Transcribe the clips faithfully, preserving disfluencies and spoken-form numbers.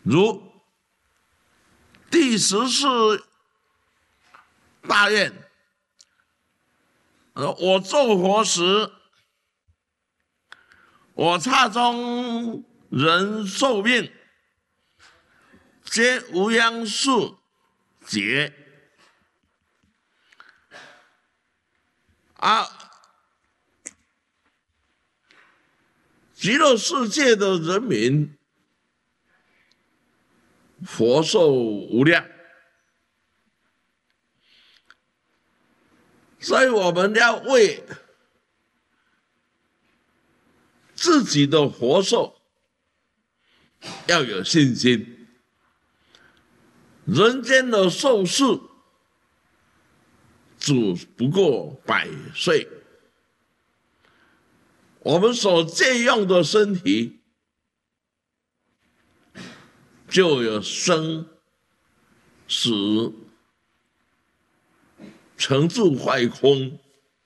如第十四大愿，我做佛时，我刹中人寿命，皆无央数劫。啊，极乐世界的人民，佛寿无量，所以我们要为自己的活寿要有信心。人间的寿数只不过百岁，我们所借用的身体就有生、死、成住坏空，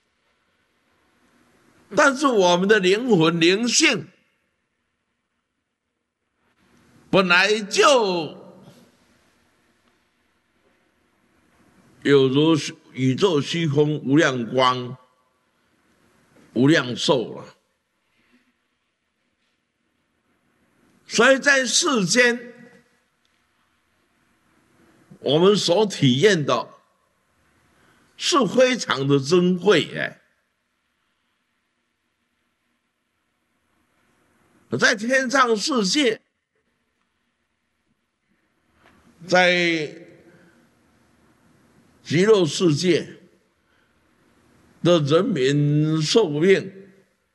但是我们的灵魂灵性本来就有如宇宙虚空无量光、无量寿了，所以在世间，我们所体验的是非常的珍贵哎。在天上世界，在极乐世界的人民寿命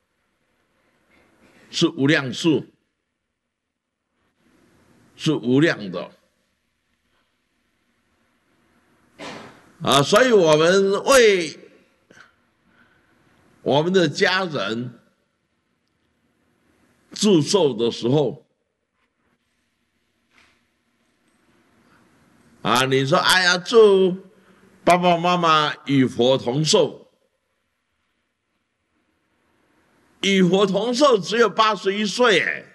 是无量数，是无量的啊！所以我们为我们的家人祝寿的时候啊，你说哎呀，祝爸爸妈妈与佛同寿，与佛同寿只有八十一岁哎，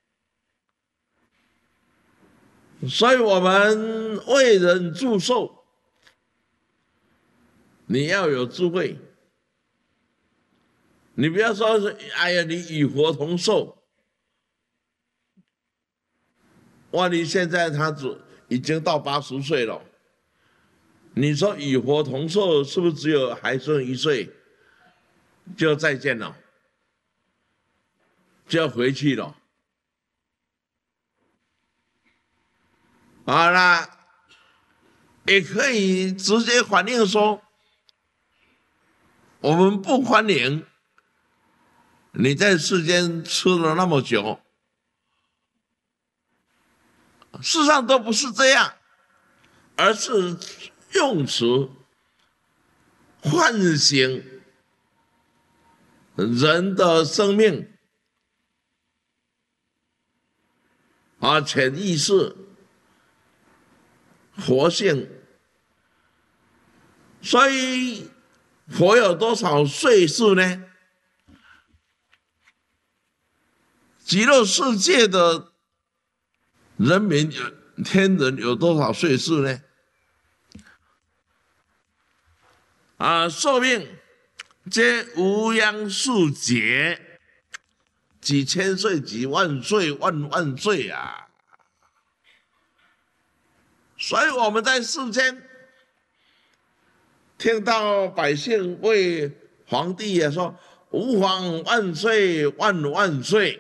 所以我们为人祝寿，你要有智慧，你不要说是哎呀，你与佛同寿，哇，你现在他只已经到八十岁了。你说与佛同寿，是不是只有还剩一岁就再见了，就要回去了？好啦，也可以直接反映说，我们不欢迎你在世间吃了那么久，事实上都不是这样，而是用词唤醒人的生命啊，潜意识、活性。所以佛有多少岁数呢？极乐世界的人民有天人有多少岁数呢？啊，寿命皆无央数劫，几千岁、几万岁、万万岁啊！所以我们在世间听到百姓为皇帝也说“吾皇万岁，万万岁”，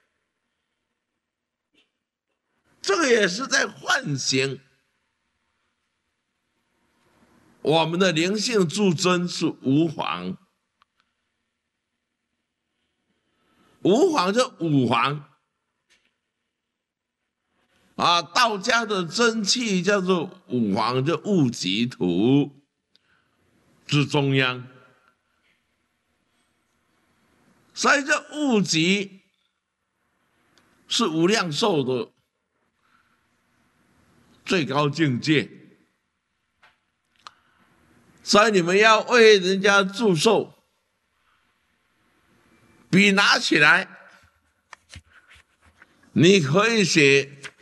这个也是在唤醒我们的灵性助真是吾皇，吾皇就五皇啊，道家的真气叫做五皇，就戊己土之中央，所以这戊己是无量寿的最高境界。所以你们要为人家祝寿，笔拿起来，你可以写